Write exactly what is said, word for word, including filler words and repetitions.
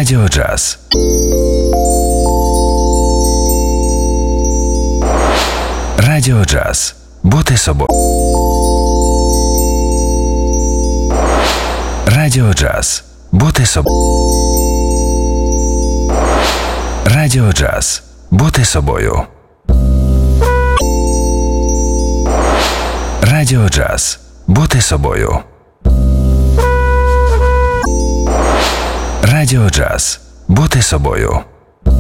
Радіо Джаз. Радіо Джаз. Бути собою. Радіо Джаз. Бути собою. Радіо Джаз. Бути собою. Радіо Джаз. Бути собою. Радіо Джаз. Бути собою.